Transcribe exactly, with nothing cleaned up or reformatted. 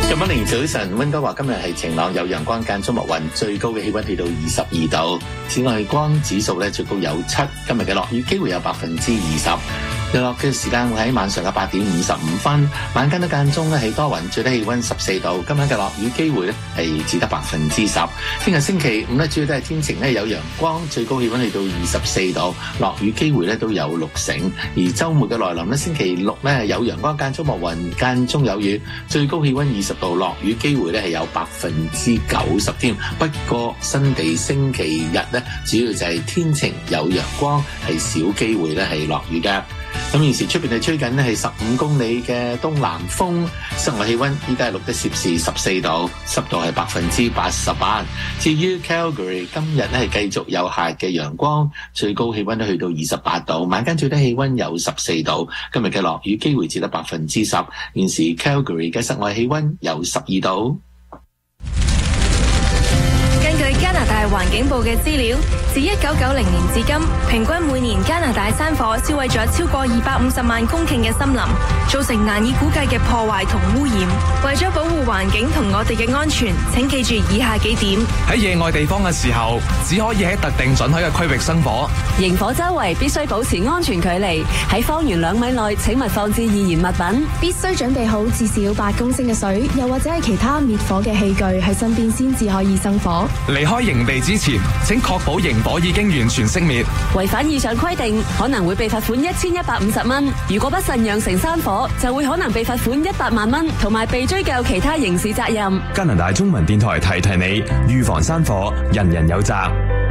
今晚凌早晨，溫哥華今日係晴朗有陽光間中密雲，最高嘅氣溫去到二十二度。紫外光指數咧最高有七，今日嘅落雨機會有百分之二十。日落嘅時間會喺晚上嘅八點五十五分，晚間都間中咧係多雲，最低氣溫十四度。今晚嘅落雨機會咧係只得百分之十。聽日星期五咧主要都係天晴咧有陽光，最高氣溫去到二十四度，落雨機會咧都有六成。而週末嘅來臨咧，星期六咧有陽光間中密雲，間中有雨，最高氣溫二十度，落雨機會咧係有百分之九十添。不過新地星期日咧主要就係天晴有陽光，係少機會咧係落雨嘅。咁現時出邊係吹緊咧係十五公里嘅東南風，室外氣溫依家係錄得攝氏十四度，濕度係百分之八十八。至於 Calgary 今日咧係繼續有夏日嘅陽光，最高氣溫都去到二十八度，晚間最低氣溫有十四度。今日嘅落雨機會只得百分之十。現時 Calgary 嘅室外氣溫有十二度。 根據加拿大環境部嘅資料，自一九九零年至今，平均每年加拿大山火燒毀咗超過二百五十萬公頃嘅森林，造成難以估計嘅破壞同污染。為咗保護環境同我哋嘅安全，請記住以下幾點： 喺野外地方嘅時候，只可以喺特定准許嘅區域生火。 營火周圍必須保持安全距離，喺方圓兩米內請勿放置易燃物品。 必須準備好至少八公升嘅水，又或者係其他滅火嘅器具喺身邊先至可以生火。 離開營地之前，請確保營火已經完全熄滅。 違反以上規定，可能會被罰款一千一百五十蚊。如果不慎釀成山火，就會可能被罰款一百萬蚊，同埋被追究其他刑事責任。 加拿大中文電台提提你，預防山火，人人有責。